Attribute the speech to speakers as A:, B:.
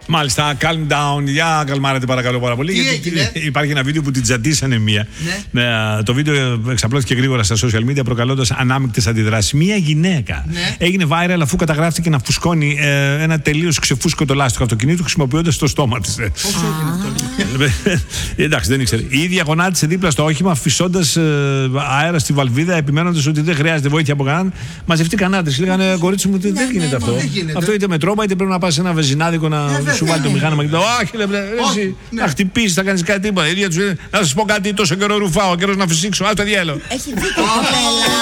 A: Μάλιστα, calm down. Για καλμάρετε παρακαλώ πάρα πολύ. Υπάρχει ένα βίντεο που την τζαντίσανε μία. Το βίντεο εξαπλώθηκε γρήγορα στα social media προκαλώντας ανάμεικτες αντιδράσεις. Μία γυναίκα έγινε viral αφού καταγράφηκε να φουσκώνει ένα τελείως ξεφούσκωτο λάστιχο αυτοκινήτου χρησιμοποιώντας το στόμα της.
B: Πώς έγινε αυτό?
A: Εντάξει, δεν ήξερε. Η ίδια γονάτισε δίπλα στο όχημα, φυσώντας αέρα στη βαλβίδα, επιμένοντας ότι δεν χρειάζεται βοήθεια από κανέναν. Μαζευτήκαν άντρες. Λέγανε, κορίτσι μου, δεν γίνεται αυτό. Αυτό είτε με τρόμα, είτε πρέπει να πας σε ένα βεζινάδικο να σου βάλει το μηχάνημα. Όχι, λέει, να χτυπήσεις, θα κάνεις κάτι τίποτα. Να σας πω κάτι, τόσο καιρό ρουφάω, καιρός να φυσήξω. Ας το διάλογο.
C: Έχει δίκιο, κοπέλα.